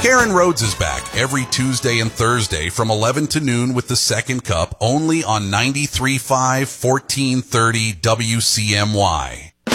Karen Rhodes is back every Tuesday and Thursday from 11 to noon with the second cup, only on 93.5 1430 WCMY.